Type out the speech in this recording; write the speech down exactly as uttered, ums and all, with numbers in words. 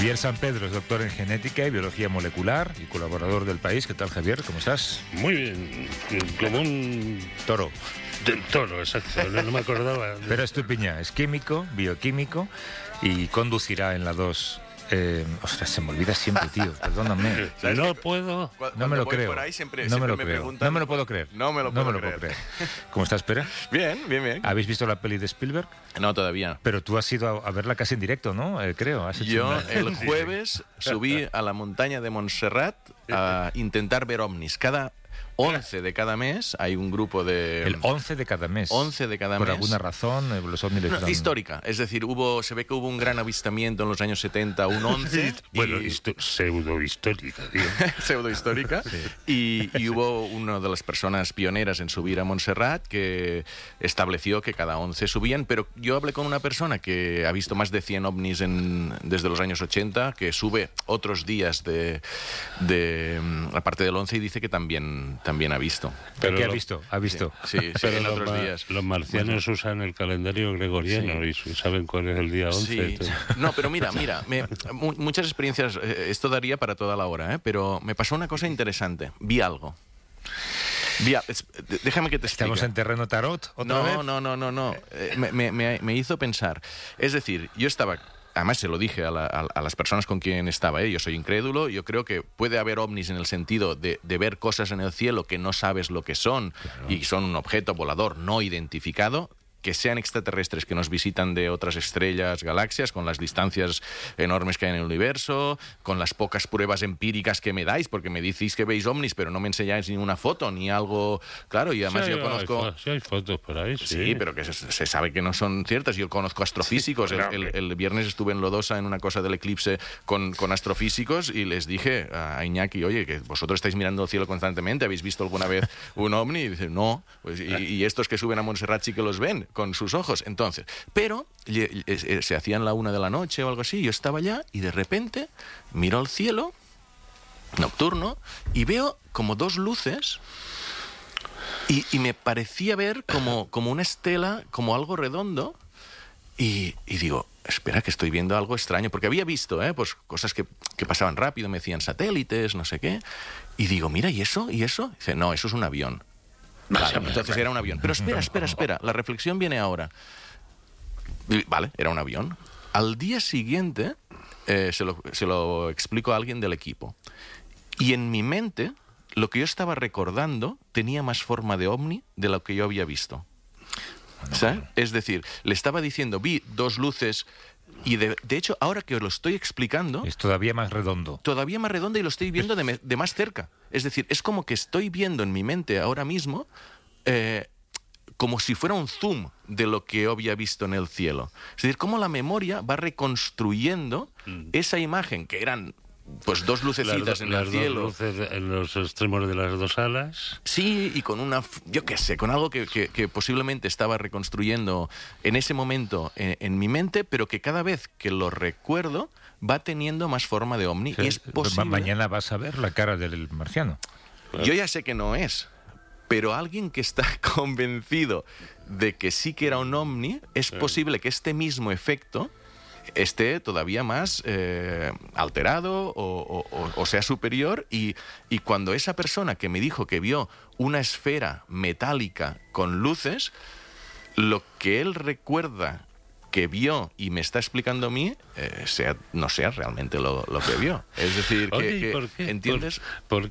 Javier San Pedro es doctor en genética y biología molecular y colaborador del País. ¿Qué tal, Javier? ¿Cómo estás? Muy bien, como un toro. Del toro, exacto, no, no me acordaba. Pero Estupiñán es químico, bioquímico y conducirá en la dos. Eh, ostras, se me olvida siempre, tío, perdóname. No puedo. No me lo creo. Por ahí siempre, no, siempre me lo me creo. preguntan, no me lo puedo creer. No me lo puedo, no me lo creer. puedo creer. ¿Cómo estás, Pera? Bien, bien, bien. ¿Habéis visto la peli de Spielberg? No, todavía. Pero tú has ido a, a verla casi en directo, ¿no? Eh, creo. ¿Has hecho Yo una... el jueves subí a la montaña de Montserrat a intentar ver ovnis. Cada once de cada mes hay un grupo de... El once de cada mes. once de cada Por mes. Por alguna razón, eh, los ovnis... No, están... histórica. Es decir, hubo, se ve que hubo un gran avistamiento en los años setenta, un once. Bueno, y... pseudo-histórica, tío. Pseudo-histórica. Sí. Y, y hubo una de las personas pioneras en subir a Montserrat que estableció que cada once subían, pero yo hablé con una persona que ha visto más de cien ovnis en, desde los años ochenta, que sube otros días de, de la parte del once y dice que también, también ha visto. ¿Pero qué lo... ha visto? ¿Ha visto? Sí, sí, pero en los, otros ma días. Los marcianos bueno. usan el calendario gregoriano sí. y saben cuál es el día once. Sí. No, pero mira, mira, me, muchas experiencias, eh, esto daría para toda la hora, ¿eh? Pero me pasó una cosa interesante. Vi algo. Vi a... Déjame que te explique. ¿Estamos en terreno tarot otra no, vez? No, no, no, no. Eh, me, me, me hizo pensar. Es decir, yo estaba... Además, se lo dije a, la, a, a las personas con quien estaba. ¿eh? Yo soy incrédulo. Yo creo que puede haber ovnis en el sentido de, de ver cosas en el cielo que no sabes lo que son, claro, y son un objeto volador no identificado. Que sean extraterrestres que nos visitan de otras estrellas, galaxias, con las distancias enormes que hay en el universo, con las pocas pruebas empíricas que me dais, porque me decís que veis ovnis, pero no me enseñáis ni una foto, ni algo... Claro, y además sí, yo conozco... Hay, sí hay fotos por ahí, sí. Sí, pero que se, se sabe que no son ciertas. Yo conozco astrofísicos. Sí, claro. el, el, el viernes estuve en Lodosa en una cosa del eclipse con, con astrofísicos y les dije a Iñaki, oye, que vosotros estáis mirando el cielo constantemente, ¿habéis visto alguna vez un ovni? Y dice, no. Pues, y, y estos que suben a Montserrat sí que los ven con sus ojos. Entonces, pero se hacían la una de la noche o algo así, yo estaba allá y de repente miro al cielo nocturno y veo como dos luces y, y me parecía ver como, como una estela, como algo redondo y, y digo, espera, que estoy viendo algo extraño, porque había visto ¿eh? pues cosas que, que pasaban rápido, me decían satélites, no sé qué, y digo, mira, ¿y eso? ¿Y eso? Y dice, no, eso es un avión. Vale, entonces era un avión. Pero espera, espera, espera. La reflexión viene ahora. Vale, era un avión. Al día siguiente eh, se, lo, se lo explico a alguien del equipo. Y en mi mente, lo que yo estaba recordando tenía más forma de ovni de lo que yo había visto. ¿Sabes? Es decir, le estaba diciendo, vi dos luces... Y de, de hecho, ahora que os lo estoy explicando... Es todavía más redondo. Todavía más redondo y lo estoy viendo de, me, de más cerca. Es decir, es como que estoy viendo en mi mente ahora mismo eh, como si fuera un zoom de lo que yo había visto en el cielo. Es decir, cómo la memoria va reconstruyendo mm. esa imagen, que eran... Pues dos lucecitas las, en las el cielo. Dos luces en los extremos de las dos alas. Sí, y con una, yo qué sé, con algo que, que, que posiblemente estaba reconstruyendo en ese momento en, en mi mente, pero que cada vez que lo recuerdo va teniendo más forma de ovni. O sea, y es posible... Mañana vas a ver la cara del marciano. Yo ya sé que no es, pero alguien que está convencido de que sí que era un ovni, es sí. posible que este mismo efecto esté todavía más eh, alterado o, o, o sea superior y, y cuando esa persona que me dijo que vio una esfera metálica con luces, lo que él recuerda que vio y me está explicando a mí, eh, sea, no sea realmente lo, lo que vio. Es decir, que, Oye, que ¿por qué? ¿entiendes? ¿Por, por